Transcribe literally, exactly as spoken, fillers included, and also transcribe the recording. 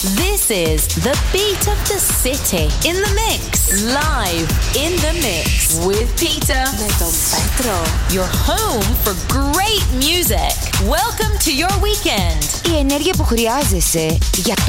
This is the beat of the city in the mix. Live in the mix with Peter. Με τον Πέτρο. Your home for great music. Welcome to your weekend. Η ενέργεια που χρειάζεσαι για